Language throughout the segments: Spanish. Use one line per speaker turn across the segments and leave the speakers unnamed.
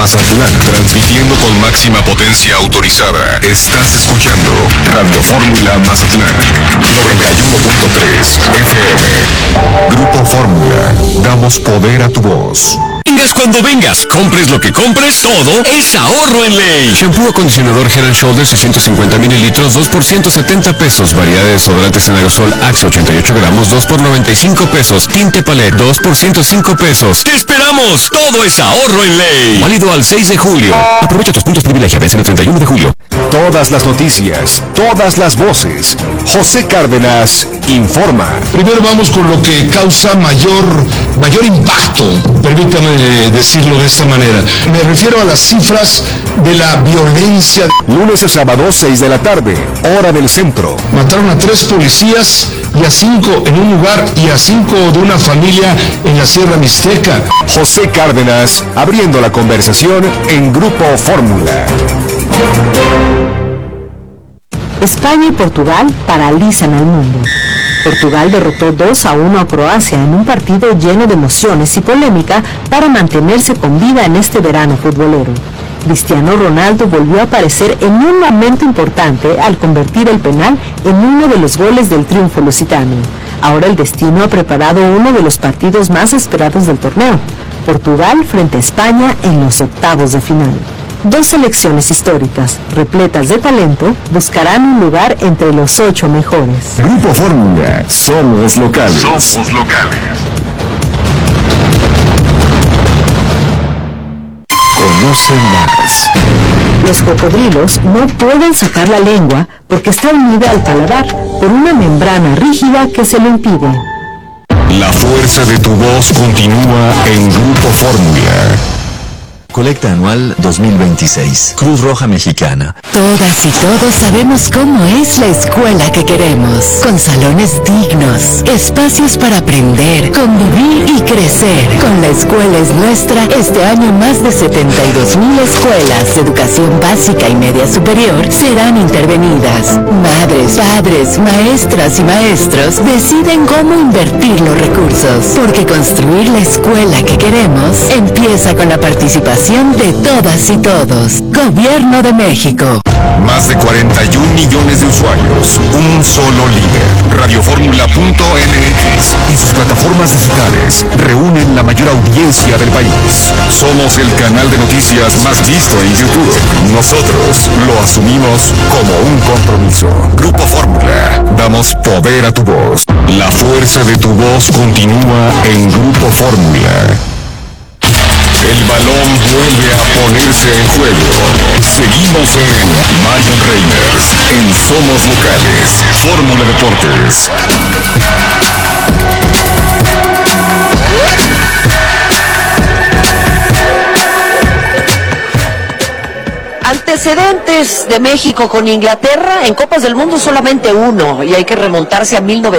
Mazatlán, transmitiendo con máxima potencia autorizada. Estás escuchando Radio Fórmula Mazatlán, 91.3 FM. Grupo Fórmula, damos poder a tu voz.
Vengas cuando vengas, compres lo que compres, todo es ahorro en Ley. Shampoo acondicionador Head & Shoulders 650 mililitros, 2 por 170 pesos. Variedad de desodorantes en aerosol Axe 88 gramos, 2 por 95 pesos. Tinte Palette, 2 por 105 pesos. ¡Te esperamos! Todo es ahorro en Ley. Válido al 6 de julio. Aprovecha tus puntos privilegia, vence el 31 de julio.
Todas las noticias, todas las voces. José Cárdenas informa.
Primero vamos con lo que causa mayor impacto, permítame decirlo de esta manera. Me refiero a las cifras de la violencia.
Lunes a sábado, 6 de la tarde, hora del centro.
Mataron a 3 policías y a 5 en un lugar y a 5 de una familia en la Sierra Mixteca.
José Cárdenas, abriendo la conversación en Grupo Fórmula.
España y Portugal paralizan al mundo. Portugal derrotó 2-1 a Croacia en un partido lleno de emociones y polémica para mantenerse con vida en este verano futbolero. Cristiano Ronaldo volvió a aparecer en un momento importante al convertir el penal en uno de los goles del triunfo lusitano. Ahora el destino ha preparado uno de los partidos más esperados del torneo: Portugal frente a España en los octavos de final. Dos selecciones históricas, repletas de talento, buscarán un lugar entre los 8 mejores.
Grupo Fórmula, somos locales.
Somos locales.
Conoce más.
Los cocodrilos no pueden sacar la lengua porque está unida al paladar por una membrana rígida que se lo impide.
La fuerza de tu voz continúa en Grupo Fórmula.
Colecta anual 2026. Cruz Roja Mexicana.
Todas y todos sabemos cómo es la escuela que queremos. Con salones dignos, espacios para aprender, convivir y crecer. Con La Escuela es Nuestra, este año más de 72,000 escuelas de educación básica y media superior serán intervenidas. Madres, padres, maestras y maestros deciden cómo invertir los recursos. Porque construir la escuela que queremos empieza con la participación de todas y todos. Gobierno de México.
Más de 41 millones de usuarios, un solo líder. Radioformula.mx y sus plataformas digitales reúnen la mayor audiencia del país. Somos el canal de noticias más visto en YouTube. Nosotros lo asumimos como un compromiso. Grupo Fórmula, damos poder a tu voz. La fuerza de tu voz continúa en Grupo Fórmula. El balón vuelve a ponerse en juego. Seguimos en Marion Reimers, en Somos Locales, Fórmula Deportes.
Antecedentes de México con Inglaterra: en Copas del Mundo solamente uno, y hay que remontarse a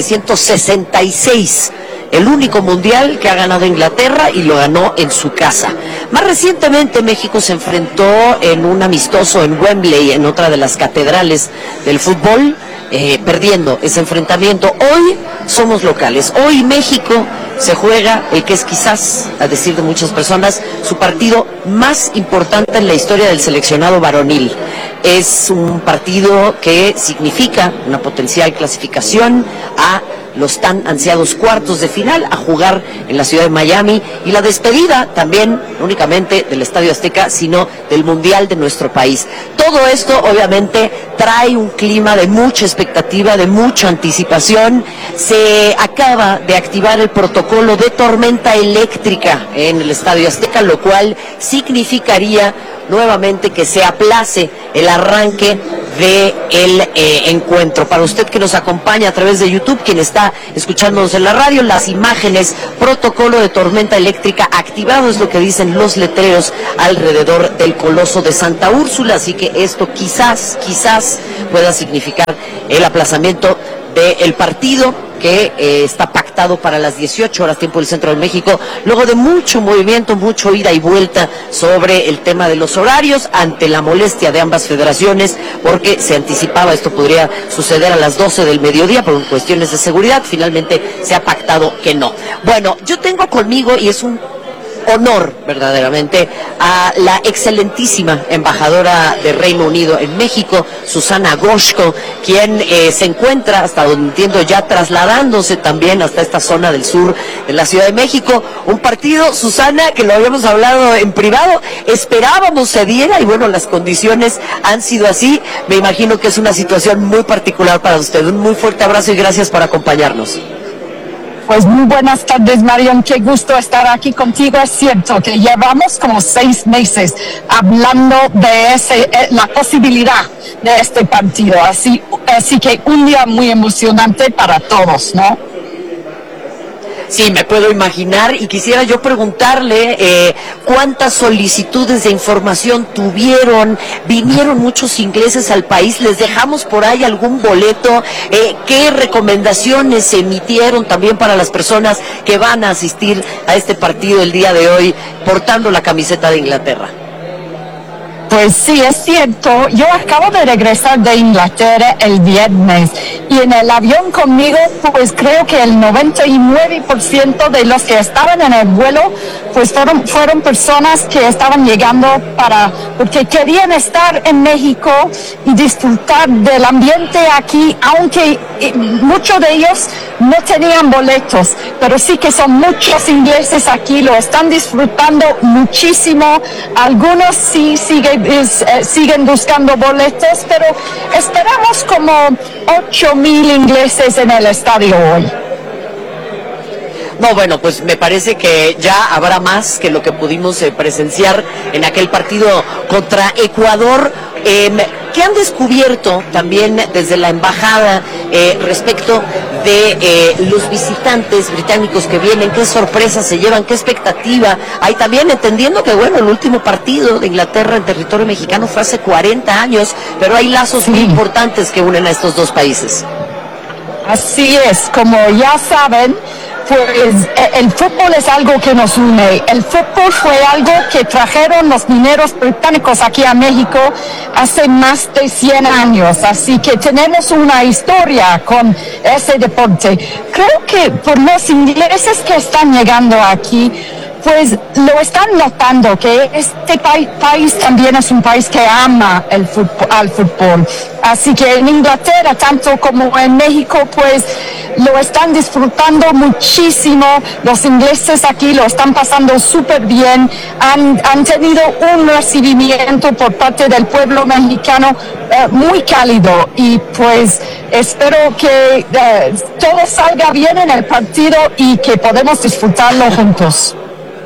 1966. El único mundial que ha ganado Inglaterra, y lo ganó en su casa. Más recientemente México se enfrentó en un amistoso en Wembley, en otra de las catedrales del fútbol, perdiendo ese enfrentamiento. Hoy somos locales. Hoy México se juega el que es, quizás, a decir de muchas personas, su partido más importante en la historia del seleccionado varonil. Es un partido que significa una potencial clasificación a los tan ansiados cuartos de final, a jugar en la ciudad de Miami, y la despedida también, no únicamente del Estadio Azteca, sino del Mundial de nuestro país. Todo esto obviamente trae un clima de mucha expectativa, de mucha anticipación. Se acaba de activar el protocolo de tormenta eléctrica en el Estadio Azteca, lo cual significaría nuevamente que se aplace el arranque de el encuentro. Para usted que nos acompaña a través de YouTube, quien está escuchándonos en la radio, las imágenes: protocolo de tormenta eléctrica activado, es lo que dicen los letreros alrededor del Coloso de Santa Úrsula. Así que esto quizás pueda significar el aplazamiento del partido, que está pactado para las 18 horas tiempo del centro de México, luego de mucho movimiento, mucho ida y vuelta sobre el tema de los horarios, ante la molestia de ambas federaciones, porque se anticipaba esto podría suceder a las 12 del mediodía por cuestiones de seguridad. Finalmente se ha pactado que no. Bueno, yo tengo conmigo, y es un honor verdaderamente a la excelentísima embajadora de Reino Unido en México, Susana Goshko, quien se encuentra, hasta donde entiendo, ya trasladándose también hasta esta zona del sur de la Ciudad de México. Un partido, Susana, que lo habíamos hablado en privado, esperábamos se diera y bueno, las condiciones han sido así. Me imagino que es una situación muy particular para usted. Un muy fuerte abrazo y gracias por acompañarnos.
Pues muy buenas tardes, Marion, qué gusto estar aquí contigo. Es cierto que llevamos como 6 meses hablando de la posibilidad de este partido, así que un día muy emocionante para todos, ¿no?
Sí, me puedo imaginar, y quisiera yo preguntarle cuántas solicitudes de información tuvieron. Vinieron muchos ingleses al país, les dejamos por ahí algún boleto. ¿Qué recomendaciones se emitieron también para las personas que van a asistir a este partido el día de hoy portando la camiseta de Inglaterra?
Pues sí, es cierto. Yo acabo de regresar de Inglaterra el viernes y en el avión conmigo, pues creo que el 99% de los que estaban en el vuelo, pues fueron personas que estaban llegando porque querían estar en México y disfrutar del ambiente aquí, aunque muchos de ellos no tenían boletos, pero sí que son muchos ingleses aquí, lo están disfrutando muchísimo. Algunos sí siguen buscando boletos, pero esperamos como 8,000 ingleses en el estadio hoy.
No, bueno, pues me parece que ya habrá más que lo que pudimos presenciar en aquel partido contra Ecuador. ¿Qué han descubierto también desde la embajada respecto de los visitantes británicos que vienen? ¿Qué sorpresas se llevan? ¿Qué expectativa hay? También entendiendo que, bueno, el último partido de Inglaterra en territorio mexicano fue hace 40 años, pero hay lazos muy importantes que unen a estos dos países.
Así es, como ya saben, pues el fútbol es algo que nos une. El fútbol fue algo que trajeron los mineros británicos aquí a México hace más de 100 años, así que tenemos una historia con ese deporte. Creo que por los ingleses que están llegando aquí, pues lo están notando que este país también es un país que ama al fútbol. Así que en Inglaterra, tanto como en México, pues lo están disfrutando muchísimo. Los ingleses aquí lo están pasando súper bien. Han tenido un recibimiento por parte del pueblo mexicano muy cálido y pues espero que todo salga bien en el partido y que podamos disfrutarlo juntos.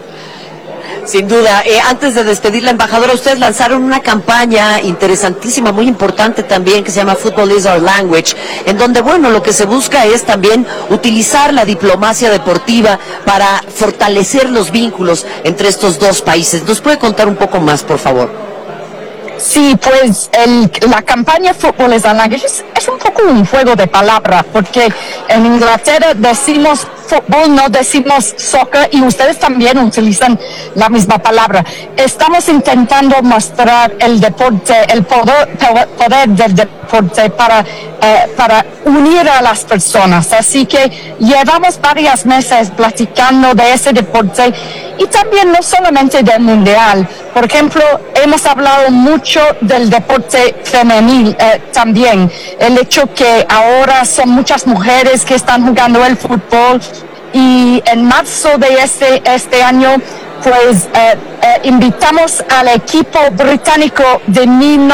Sin duda. Antes de despedir la embajadora, ustedes lanzaron una campaña interesantísima, muy importante también, que se llama Football is Our Language, en donde, bueno, lo que se busca es también utilizar la diplomacia deportiva para fortalecer los vínculos entre estos dos países. ¿Nos puede contar un poco más, por favor?
Sí, pues la campaña Football is Our Language es un poco un juego de palabras, porque en Inglaterra decimos fútbol, no decimos soccer, y ustedes también utilizan la misma palabra. Estamos intentando mostrar el deporte, el poder del deporte para unir a las personas. Así que llevamos varios meses platicando de ese deporte y también no solamente del mundial. Por ejemplo, hemos hablado mucho del deporte femenil también. El hecho que ahora son muchas mujeres que están jugando el fútbol, y en marzo de este año pues invitamos al equipo británico de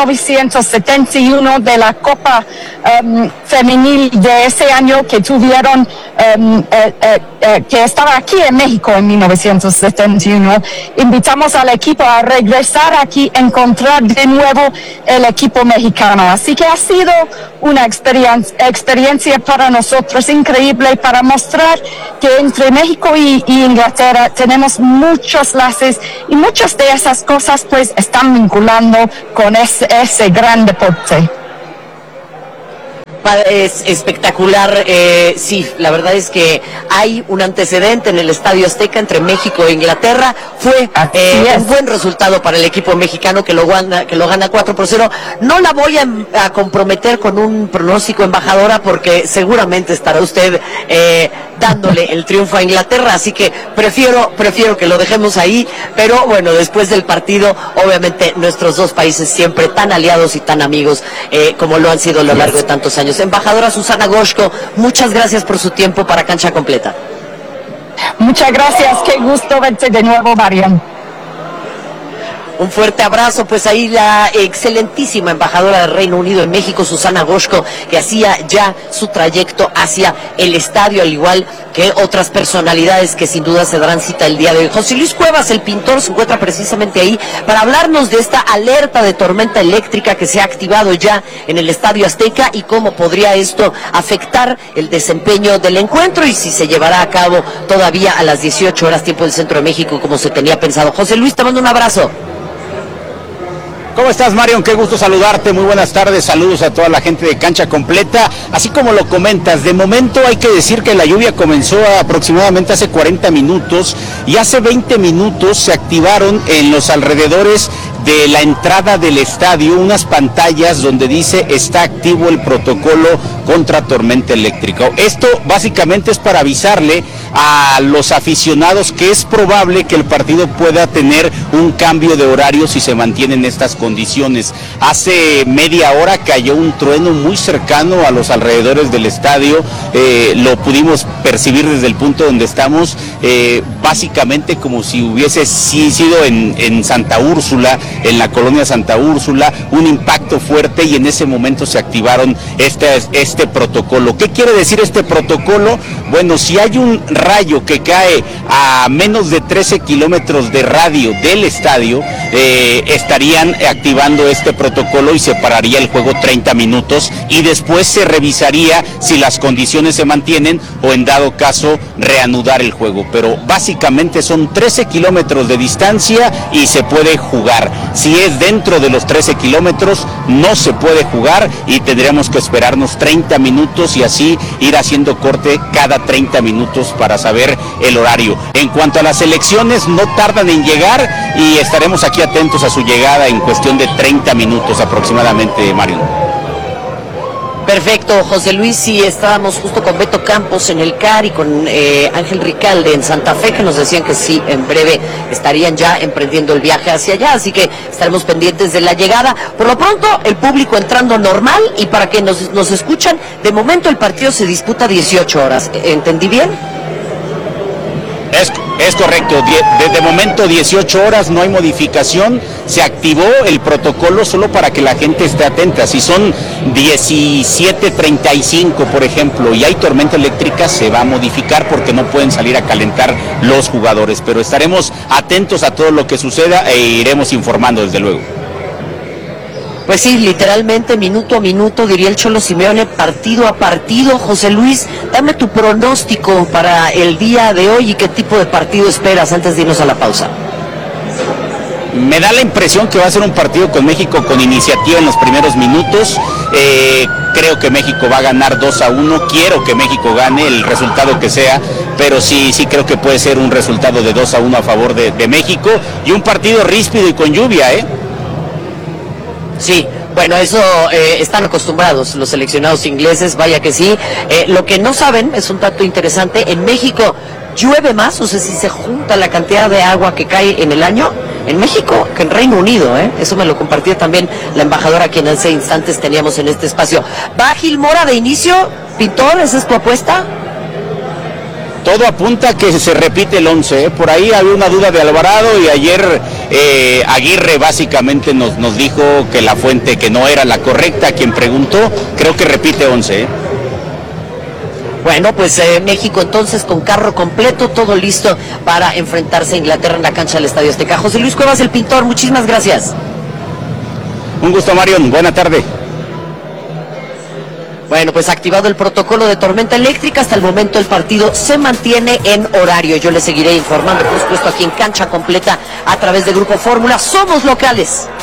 1971 de la Copa Femenil de ese año que tuvieron, que estaba aquí en México en 1971. Invitamos al equipo a regresar aquí, encontrar de nuevo el equipo mexicano. Así que ha sido una experiencia para nosotros increíble, para mostrar que entre México y Inglaterra tenemos muchos lazos y muchas de esas cosas pues están vinculando con ese gran deporte.
Es espectacular, sí, la verdad es que hay un antecedente en el Estadio Azteca entre México e Inglaterra. Fue un buen resultado para el equipo mexicano que lo gana 4-0. No la voy a comprometer con un pronóstico, embajadora, porque seguramente estará usted dándole el triunfo a Inglaterra, así que prefiero que lo dejemos ahí, pero bueno, después del partido, obviamente nuestros dos países siempre tan aliados y tan amigos como lo han sido a lo largo de tantos años. Embajadora Susana Goshko, muchas gracias por su tiempo para Cancha Completa.
Muchas gracias, qué gusto verte de nuevo, Marian.
Un fuerte abrazo, pues ahí la excelentísima embajadora del Reino Unido en México, Susana Goshko, que hacía ya su trayecto hacia el estadio, al igual que otras personalidades que sin duda se darán cita el día de hoy. José Luis Cuevas, el pintor, se encuentra precisamente ahí para hablarnos de esta alerta de tormenta eléctrica que se ha activado ya en el Estadio Azteca y cómo podría esto afectar el desempeño del encuentro y si se llevará a cabo todavía a las 18 horas tiempo del Centro de México como se tenía pensado. José Luis, te mando un abrazo.
¿Cómo estás, Marion? Qué gusto saludarte, muy buenas tardes, saludos a toda la gente de Cancha Completa. Así como lo comentas, de momento hay que decir que la lluvia comenzó aproximadamente hace 40 minutos y hace 20 minutos se activaron en los alrededores de la entrada del estadio unas pantallas donde dice está activo el protocolo contra tormenta eléctrica. Esto básicamente es para avisarle a los aficionados que es probable que el partido pueda tener un cambio de horario si se mantienen estas condiciones. Hace media hora cayó un trueno muy cercano a los alrededores del estadio, lo pudimos percibir desde el punto donde estamos, básicamente como si hubiese sido en Santa Úrsula, en la colonia Santa Úrsula, un impacto fuerte y en ese momento se activaron este protocolo. ¿Qué quiere decir este protocolo? Bueno, si hay un rayo que cae a menos de 13 kilómetros de radio del estadio, estarían activando este protocolo y se pararía el juego 30 minutos y después se revisaría si las condiciones se mantienen o en dado caso reanudar el juego. Pero básicamente son 13 kilómetros de distancia y se puede jugar. Si es dentro de los 13 kilómetros no se puede jugar y tendríamos que esperarnos 30 minutos y así ir haciendo corte cada 30 minutos para saber el horario. En cuanto a las elecciones, no tardan en llegar y estaremos aquí atentos a su llegada en cuestión de 30 minutos aproximadamente, Mario.
Perfecto, José Luis, sí, estábamos justo con Beto Campos en el CAR y con Ángel Ricalde en Santa Fe, que nos decían que sí, en breve estarían ya emprendiendo el viaje hacia allá, así que estaremos pendientes de la llegada. Por lo pronto, el público entrando normal y para que nos escuchan, de momento el partido se disputa 18 horas, ¿entendí bien?
Es correcto, desde momento 18 horas no hay modificación, se activó el protocolo solo para que la gente esté atenta. Si son 17:35 por ejemplo y hay tormenta eléctrica se va a modificar porque no pueden salir a calentar los jugadores, pero estaremos atentos a todo lo que suceda e iremos informando desde luego.
Pues sí, literalmente minuto a minuto, diría el Cholo Simeone, partido a partido. José Luis, dame tu pronóstico para el día de hoy y qué tipo de partido esperas antes de irnos a la pausa.
Me da la impresión que va a ser un partido con México con iniciativa en los primeros minutos. Creo que México va a ganar 2-1. Quiero que México gane el resultado que sea, pero sí creo que puede ser un resultado de 2-1 a favor de México y un partido ríspido y con lluvia,
Sí, bueno, eso están acostumbrados los seleccionados ingleses, vaya que sí. Lo que no saben, es un dato interesante, en México llueve más, o sea, si se junta la cantidad de agua que cae en el año, en México que en Reino Unido, eso me lo compartió también la embajadora, quien hace instantes teníamos en este espacio. ¿Va Gil Mora de inicio? Pintor, ¿esa es tu apuesta?
Todo apunta a que se repite el 11, Por ahí había una duda de Alvarado y ayer Aguirre básicamente nos dijo que la fuente que no era la correcta, quien preguntó, creo que repite 11,
Bueno, pues México entonces con carro completo, todo listo para enfrentarse a Inglaterra en la cancha del Estadio Azteca. José Luis Cuevas, el pintor, muchísimas gracias.
Un gusto, Marion, buena tarde.
Bueno, pues activado el protocolo de tormenta eléctrica, hasta el momento el partido se mantiene en horario. Yo les seguiré informando, por supuesto, aquí en Cancha Completa a través de Grupo Fórmula. Somos locales.